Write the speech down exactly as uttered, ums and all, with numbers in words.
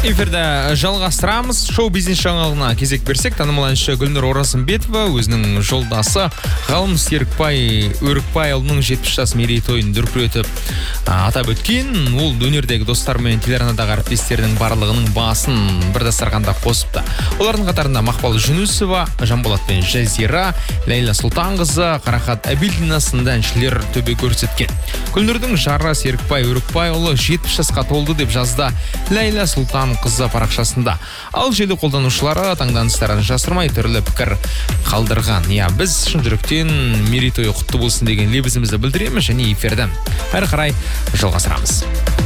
Эфирді жалғастырамыз. Шоу-бизнес жаңалығына кезек берсек, танымал әнші Гүлнұр Оразымбетова өзінің жолдасы Ғалым Серікбай Өрікбайұлының жетпіс жас мерейтойын дүркіретіп атап өткен. Ол өнердегі достар мен телеарнадағы әріптестерінің барлығының басын бір дастарханда қосыпты. Олардың қатарында Мақпал Жүнісова, Жанболат пен Жазира, Ләйла Сұлтанқызы, Қарақат Әбілдина сынды әншілер төбе көрсеткен. Гүлнұрдың жары Серікбай Өрікбайұлы жетпіс жасқа толды деп жазды Ләйла Сұлтанқызы парақшасында. Ал желі қолданушылары таңданыстарын жасырмай түрлі пікір қалдырған. Я, біз шын жүректен мерейтойы құтты болсын деген лебізімізді білдіреміз және эфирді әрі қарай жалғастырамыз.